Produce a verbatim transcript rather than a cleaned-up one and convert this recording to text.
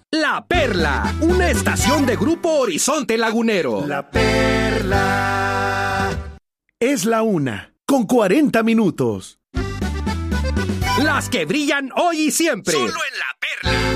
La Perla, una estación de Grupo Horizonte Lagunero. La Perla. Es la una, con cuarenta minutos. Las que brillan hoy y siempre. Solo en La Perla.